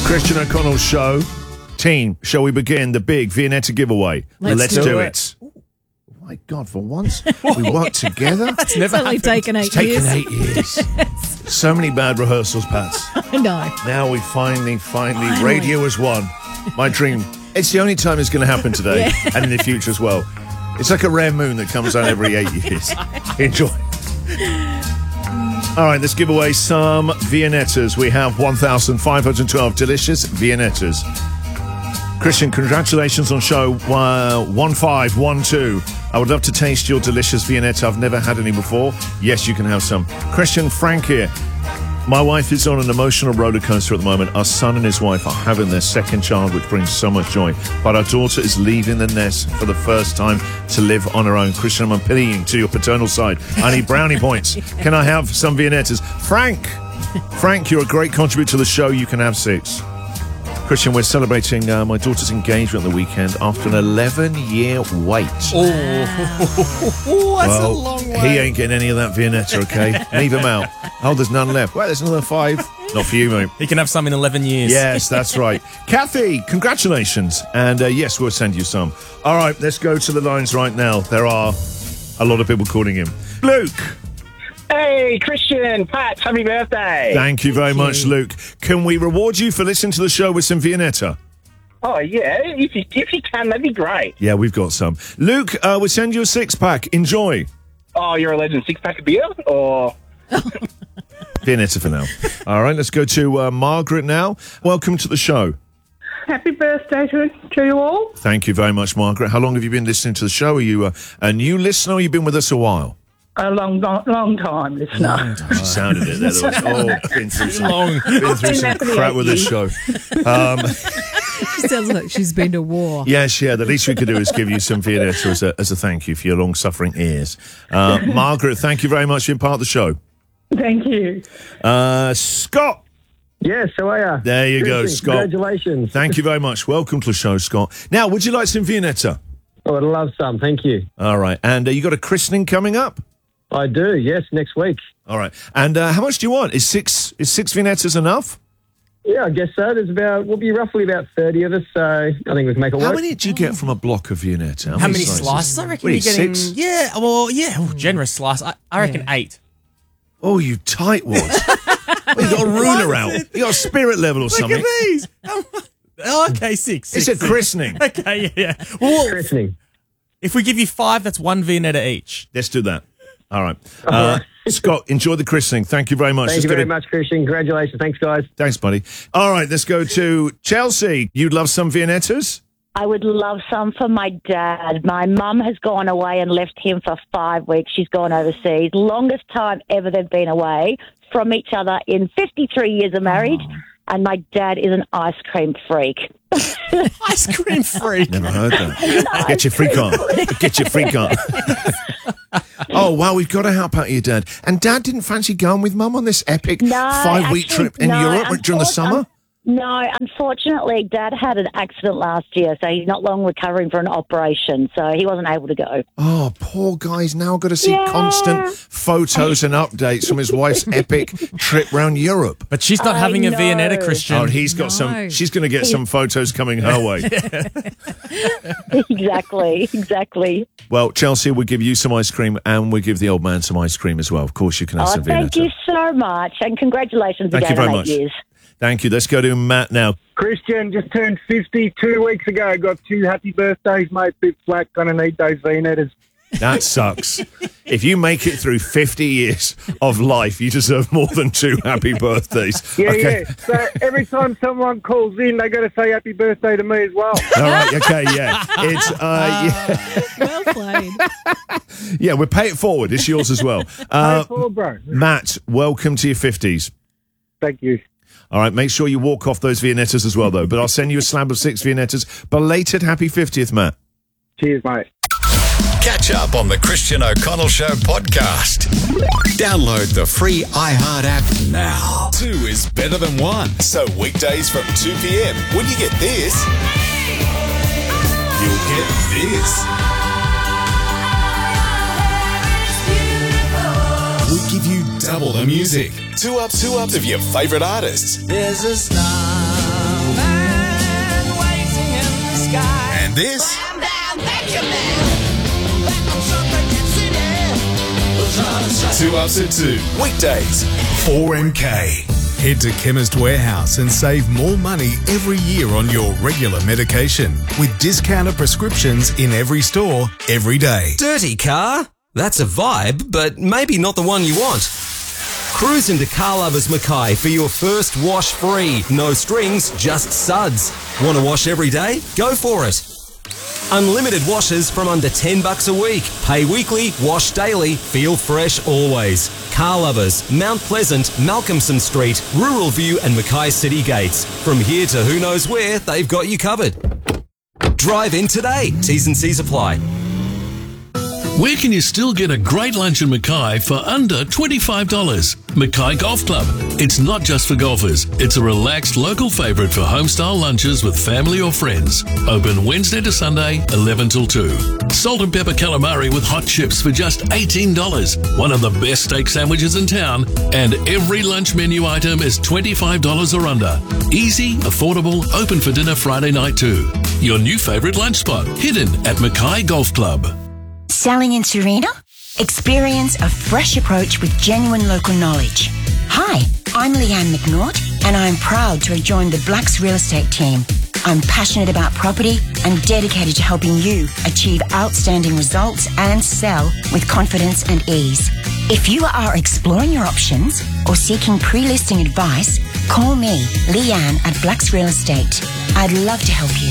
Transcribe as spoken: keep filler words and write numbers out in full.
Christian O'Connell Show. Team, shall we begin the big Viennetta giveaway? Let's, Let's do, do it. it. Oh my God, for once, we work together. That's never It's only happened. taken eight It's taken years. eight years. So many bad rehearsals, Pats. I know. Now we finally, finally, Finally. radio has won. My dream. It's the only time it's going to happen today and in the future as well. It's like a rare moon that comes out every eight years. Enjoy. All right, let's give away some Viennettas. We have one thousand five hundred twelve delicious Viennettas. Christian, congratulations on show uh, one five one two. I would love to taste your delicious Viennetta. I've never had any before. Yes, you can have some. Christian, Frank here. My wife is on an emotional roller coaster at the moment. Our son and his wife are having their second child, which brings so much joy. But our daughter is leaving the nest for the first time to live on her own. Christian, I'm appealing to your paternal side. I need brownie points. Can I have some Viennettas? Frank! Frank, you're a great contributor to the show. You can have six. Christian, we're celebrating uh, my daughter's engagement on the weekend after an eleven-year wait. Oh, that's well, a long way. he ain't getting any of that Viennetta, okay? Leave him out. Oh, there's none left. Well, there's another five. Not for you, mate. He can have some in eleven years. Yes, that's right. Kathy, congratulations. And uh, yes, we'll send you some. All right, let's go to the lines right now. There are a lot of people calling him. Luke. Hey, Christian, Pat, happy birthday. Thank you very much, Luke. Can we reward you for listening to the show with some Viennetta? Oh, yeah, if you, if you can, that'd be great. Yeah, we've got some. Luke, uh, we'll send you a six-pack. Enjoy. Oh, you're a legend. Six-pack of beer? Or... Viennetta for now. All right, let's go to uh, Margaret now. Welcome to the show. Happy birthday to, to you all. Thank you very much, Margaret. How long have you been listening to the show? Are you uh, a new listener or have you been with us a while? A long, long, long time listener. She sounded it there. There was, oh, been through some, Long. been through some crap with this show. Um, She sounds like she's been to war. yes, yeah, the least we could do is give you some Viennetta as a, as a thank you for your long-suffering ears. Uh, Margaret, thank you very much for being part of the show. Thank you. Uh, Scott. Yes, how are you? There you go, Christian, Scott. Congratulations. Thank you very much. Welcome to the show, Scott. Now, would you like some Viennetta? Oh, I'd love some, thank you. All right. And uh, you got a christening coming up? I do, yes, next week. All right. And uh, how much do you want? Is six is six Viennettas enough? Yeah, I guess so. There's about, we'll be roughly about thirty of us, so I think we can make it How work. many do you get from a block of Viennetta? How many slices? I reckon What are you're you, getting. six? Yeah, well, yeah, oh, generous slice. I, I reckon eight. Oh, you tightwad. Well, you got a ruler out. You got a spirit level or something. Look at these. Oh, okay, six. It's six, a christening. six. Okay, yeah, yeah. Well, Christening. if we give you five, that's one Viennetta each. Let's do that. All right. Uh, Scott, enjoy the christening. Thank you very much. Thank Let's you go very to- much, Christian. Congratulations. Thanks, guys. Thanks, buddy. All right, let's go to Chelsea. You'd love some Viennettas? I would love some for my dad. My mum has gone away and left him for five weeks. She's gone overseas. Longest time ever they've been away from each other in fifty-three years of marriage. Oh. And my dad is an ice cream freak. Ice cream freak. Never heard that. Get your freak on. Get your freak on. Oh, wow, we've got to help out your dad. And Dad didn't fancy going with Mum on this epic No, five-week actually, trip in no, Europe during the summer? No, unfortunately, Dad had an accident last year, so he's not long recovering from an operation, so he wasn't able to go. Oh, poor guy's now got to see Yeah. constant photos and updates from his wife's epic trip round Europe. But she's not I having a know. Viennetta, Christian. Oh, he's got No. some. She's going to get some photos coming her way. Exactly, exactly. Well, Chelsea, we'll give you some ice cream and we'll give the old man some ice cream as well. Of course, you can have Oh, some thank Viennetta. you so much, and congratulations Thank again you very on eight much. years. Thank you. Let's go to Matt now. Christian just turned fifty two weeks ago. Got two happy birthdays, mate. Bit flat. Gonna need those Viennettas. That sucks. If you make it through fifty years of life, you deserve more than two happy birthdays. Yeah, Okay. yeah. So every time someone calls in, they got to say happy birthday to me as well. All right. Okay. Yeah. It's uh, yeah. Well played. Yeah. We'll pay it forward. It's yours as well. Pay Uh, it forward, bro. Matt, welcome to your fifties. Thank you. All right, make sure you walk off those Viennettas as well, though. But I'll send you a slab of six Viennettas. Belated happy fiftieth, Matt. Cheers, mate. Catch up on the Christian O'Connell Show podcast. Download the free iHeart app now. Two is better than one. So weekdays from two p.m. when you get this, you'll get this. We'll give you double the music. Two ups, two ups of your favourite artists. There's a star And this? Two Ups at Two, weekdays, four M K. Head to Chemist Warehouse and save more money every year on your regular medication with discounted prescriptions in every store, every day. Dirty car? That's a vibe, but maybe not the one you want. Cruise into Car Lovers Mackay for your first wash free. No strings, just suds. Want to wash every day? Go for it. Unlimited washes from under ten bucks a week. Pay weekly, wash daily, feel fresh always. Car Lovers, Mount Pleasant, Malcolmson Street, Rural View and Mackay City Gates. From here to who knows where, they've got you covered. Drive in today. T's and C's apply. Where can you still get a great lunch in Mackay for under twenty-five dollars? Mackay Golf Club. It's not just for golfers. It's a relaxed local favourite for home-style lunches with family or friends. Open Wednesday to Sunday, eleven till two. Salt and pepper calamari with hot chips for just eighteen dollars. One of the best steak sandwiches in town. And every lunch menu item is twenty-five dollars or under. Easy, affordable, open for dinner Friday night too. Your new favourite lunch spot, hidden at Mackay Golf Club. Selling in Serena? Experience a fresh approach with genuine local knowledge. Hi, I'm Leanne McNaught, and I'm proud to have joined the Blacks Real Estate team. I'm passionate about property and dedicated to helping you achieve outstanding results and sell with confidence and ease. If you are exploring your options or seeking pre-listing advice, call me, Leanne, at Blacks Real Estate. I'd love to help you.